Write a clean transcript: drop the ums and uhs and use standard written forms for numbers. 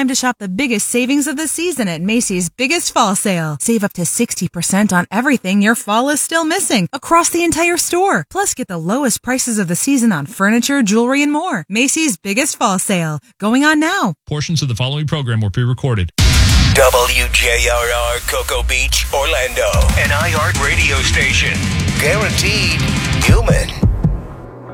time to shop the biggest savings of the season at Macy's biggest fall sale. Save up to 60% on everything your fall is still missing across the entire store. Plus, get the lowest prices of the season on furniture, jewelry, and more. Macy's biggest fall sale. Going on now. Portions of the following program were pre-recorded. WJRR Cocoa Beach, Orlando. An iHeart radio station. Guaranteed human.